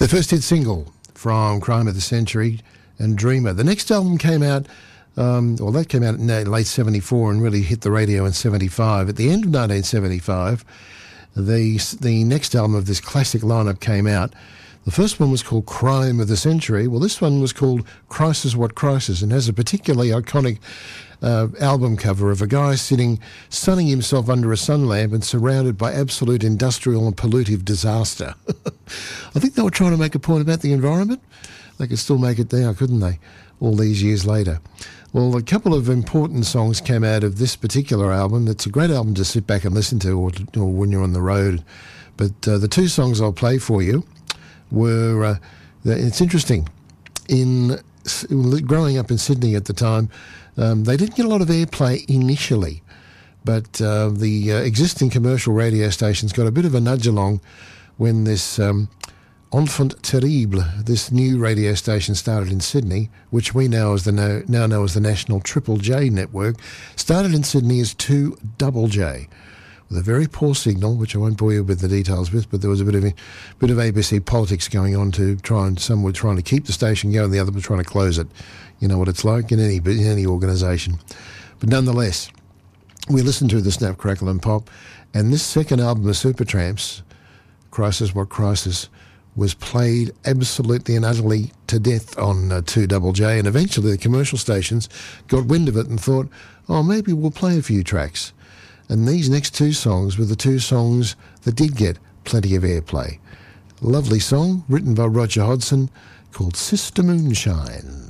The first hit single from Crime of the Century and Dreamer. The next album came out, that came out in late 74 and really hit the radio in 75. At the end of 1975, the next album of this classic lineup came out. The first one was called Crime of the Century. Well, this one was called Crisis What Crisis and has a particularly iconic album cover of a guy sunning himself under a sun lamp and surrounded by absolute industrial and pollutive disaster. I think they were trying to make a point about the environment. They could still make it now, couldn't they, all these years later? Well, a couple of important songs came out of this particular album. It's a great album to sit back and listen to or when you're on the road. But the two songs I'll play for you were, it's interesting, growing up in Sydney at the time, they didn't get a lot of airplay initially, but the existing commercial radio stations got a bit of a nudge along when this Enfant Terrible, this new radio station started in Sydney, which we now know as the National Triple J network, started in Sydney as 2JJ. With a very poor signal, which I won't bore you with the details with, but there was a bit of ABC politics going on some were trying to keep the station going, the other were trying to close it. You know what it's like in any organisation. But nonetheless, we listened to the Snap, Crackle and Pop, and this second album of Supertramps, Crisis What Crisis, was played absolutely and utterly to death on 2JJ, and eventually the commercial stations got wind of it and thought, oh, maybe we'll play a few tracks. And these next two songs were the two songs that did get plenty of airplay. A lovely song written by Roger Hodgson called Sister Moonshine.